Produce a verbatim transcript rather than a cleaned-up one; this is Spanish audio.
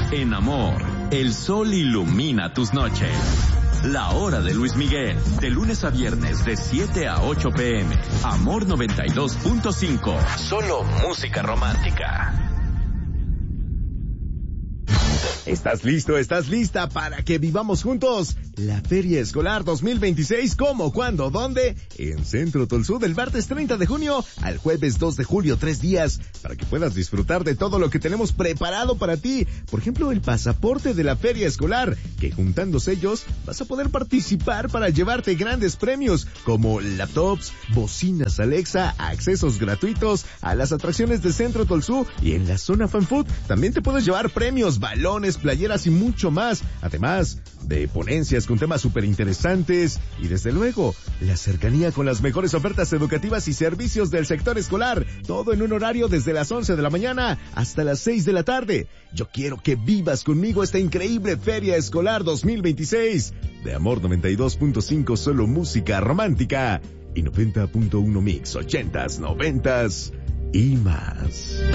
En Amor, el sol ilumina tus noches. La hora de Luis Miguel, de lunes a viernes de siete a ocho pm. Amor noventa y dos punto cinco. Solo música romántica. ¿Estás listo? ¿Estás lista para que vivamos juntos la Feria Escolar dos mil veintiséis? ¿Cómo? ¿Cuándo? ¿Dónde? En Centro Tolsú, del martes treinta de junio al jueves dos de julio, tres días, para que puedas disfrutar de todo lo que tenemos preparado para ti. Por ejemplo, el pasaporte de la Feria Escolar, que juntando sellos vas a poder participar para llevarte grandes premios, como laptops, bocinas Alexa, accesos gratuitos a las atracciones de Centro Tolsú, y en la zona Fan Food también te puedes llevar premios, balones, playeras y mucho más, además de ponencias con temas súper interesantes y desde luego la cercanía con las mejores ofertas educativas y servicios del sector escolar, todo en un horario desde las once de la mañana hasta las seis de la tarde. Yo quiero que vivas conmigo esta increíble Feria Escolar dos mil veintiséis de Amor noventa y dos punto cinco, solo música romántica, y noventa punto uno Mix, ochentas, noventas y más.